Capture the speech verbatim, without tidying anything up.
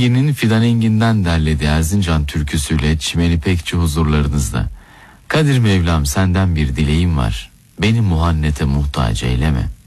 Engin'in Fidan Engin'den derlediği Erzincan türküsüyle Çimen İpekçi huzurlarınızda. Kadir Mevlam senden bir dileğim var, beni muhannete muhtaç eyleme.